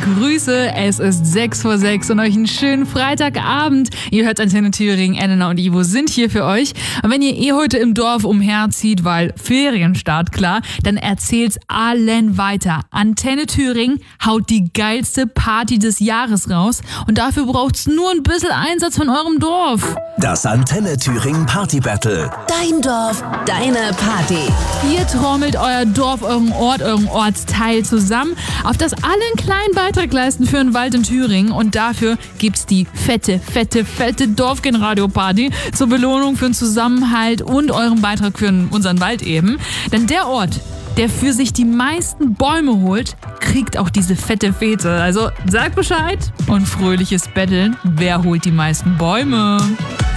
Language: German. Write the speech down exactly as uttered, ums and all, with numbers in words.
Grüße, es ist sechs vor sechs und euch einen schönen Freitagabend. Ihr hört Antenne Thüringen, Elena und Ivo sind hier für euch. Und wenn ihr eh heute im Dorf umherzieht, weil Ferienstart, klar, dann erzählt's allen weiter. Antenne Thüringen haut die geilste Party des Jahres raus und dafür braucht's nur ein bisschen Einsatz von eurem Dorf. Das Antenne Thüringen Party Battle. Dein Dorf, deine Party. Ihr trommelt euer Dorf, euren Ort, euren Ortsteil zusammen, auf das alle einen kleinen Beitrag leisten für einen Wald in Thüringen. Und dafür gibt's die fette, fette, fette Dorfgenradio-Party zur Belohnung für den Zusammenhalt und euren Beitrag für unseren Wald eben. Denn der Ort, der für sich die meisten Bäume holt, kriegt auch diese fette Fete. Also sagt Bescheid und fröhliches Betteln. Wer holt die meisten Bäume?